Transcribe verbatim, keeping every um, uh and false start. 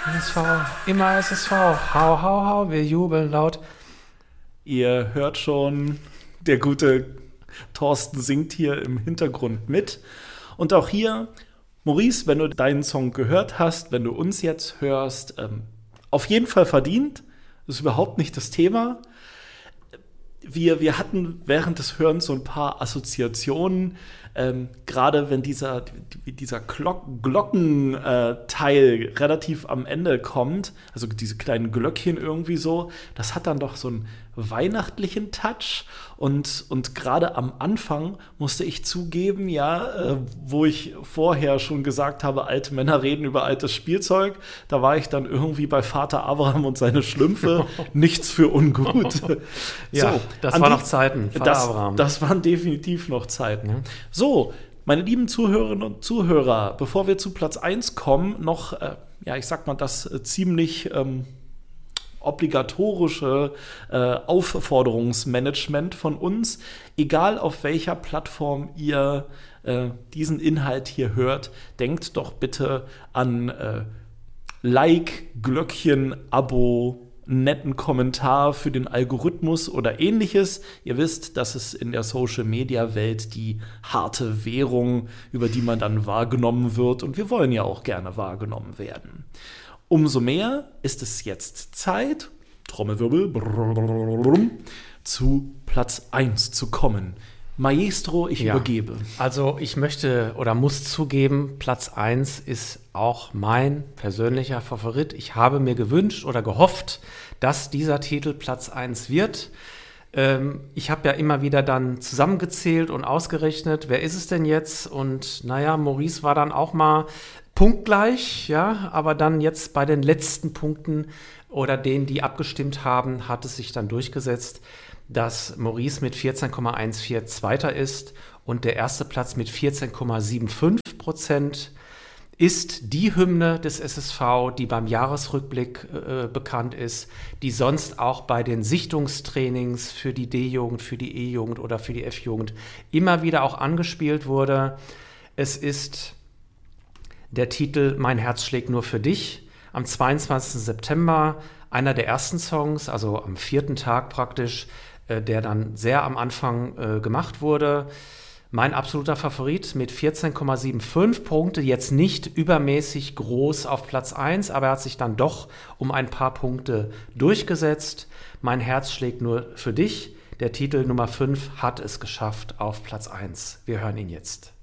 S S V, immer S S V. Hau, hau, hau, wir jubeln laut. Ihr hört schon, der gute Thorsten singt hier im Hintergrund mit. Und auch hier, Maurice, wenn du deinen Song gehört hast, wenn du uns jetzt hörst, ähm, auf jeden Fall verdient. Das ist überhaupt nicht das Thema. Wir, wir hatten während des Hörens so ein paar Assoziationen, ähm, gerade wenn dieser, dieser Glock, Glockenteil äh, relativ am Ende kommt, also diese kleinen Glöckchen irgendwie so, das hat dann doch so einen weihnachtlichen Touch. Und, und gerade am Anfang musste ich zugeben, ja, äh, wo ich vorher schon gesagt habe, alte Männer reden über altes Spielzeug, da war ich dann irgendwie bei Vater Abraham und seine Schlümpfe, nichts für ungut. Ja, so, das waren die, noch Zeiten, Vater das, Abraham. Das waren definitiv noch Zeiten. Ja. So, meine lieben Zuhörerinnen und Zuhörer, bevor wir zu Platz eins kommen, noch, äh, ja, ich sag mal, das äh, ziemlich ähm, obligatorische äh, Aufforderungsmanagement von uns. Egal auf welcher Plattform ihr äh, diesen Inhalt hier hört, denkt doch bitte an äh, Like, Glöckchen, Abo, netten Kommentar für den Algorithmus oder ähnliches. Ihr wisst, das ist in der Social-Media-Welt die harte Währung, über die man dann wahrgenommen wird. Und wir wollen ja auch gerne wahrgenommen werden. Umso mehr ist es jetzt Zeit, Trommelwirbel, brrrr, zu Platz eins zu kommen. Maestro, ich ja. übergebe. Also ich möchte oder muss zugeben, Platz eins ist auch mein persönlicher Favorit. Ich habe mir gewünscht oder gehofft, dass dieser Titel Platz eins wird. Ähm, ich habe ja immer wieder dann zusammengezählt und ausgerechnet, wer ist es denn jetzt? Und naja, Maurice war dann auch mal punktgleich, ja, aber dann jetzt bei den letzten Punkten oder denen, die abgestimmt haben, hat es sich dann durchgesetzt, dass Maurice mit vierzehn Komma vierzehn Zweiter ist und der erste Platz mit vierzehn Komma fünfundsiebzig Prozent ist die Hymne des S S V, die beim Jahresrückblick äh, bekannt ist, die sonst auch bei den Sichtungstrainings für die D-Jugend, für die E-Jugend oder für die F-Jugend immer wieder auch angespielt wurde. Es ist der Titel Mein Herz schlägt nur für dich, am zweiundzwanzigsten September, einer der ersten Songs, also am vierten Tag praktisch, äh, der dann sehr am Anfang äh, gemacht wurde. Mein absoluter Favorit mit vierzehn Komma fünfundsiebzig Punkte, jetzt nicht übermäßig groß auf Platz eins, aber er hat sich dann doch um ein paar Punkte durchgesetzt. Mein Herz schlägt nur für dich. Der Titel Nummer fünf hat es geschafft auf Platz eins. Wir hören ihn jetzt.